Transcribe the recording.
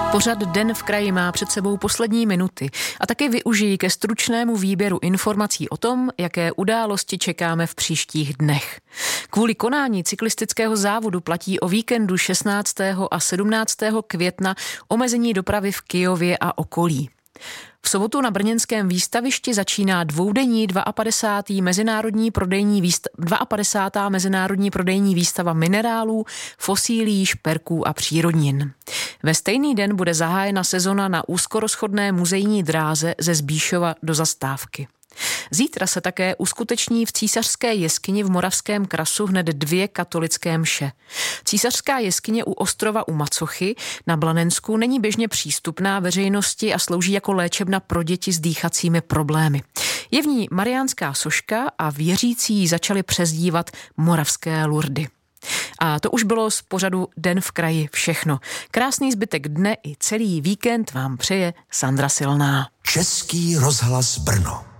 Pořad Den v kraji má před sebou poslední minuty a taky využijí ke stručnému výběru informací o tom, jaké události čekáme v příštích dnech. Kvůli konání cyklistického závodu platí o víkendu 16. a 17. května omezení dopravy v Kyjově a okolí. V sobotu na brněnském výstavišti začíná dvoudenní 52. mezinárodní prodejní výstava minerálů, fosílií, šperků a přírodnin. Ve stejný den bude zahájena sezona na úzkorozchodné muzejní dráze ze Zbíšova do Zastávky. Zítra se také uskuteční v Císařské jeskyni v Moravském Krasu hned 2 katolické mše. Císařská jeskyně u ostrova u Macochy na Blanensku není běžně přístupná veřejnosti a slouží jako léčebna pro děti s dýchacími problémy. Je v ní mariánská soška a věřící ji začali přezdívat moravské Lurdy. A to už bylo z pořadu Den v kraji všechno. Krásný zbytek dne i celý víkend vám přeje Sandra Silná. Český rozhlas Brno.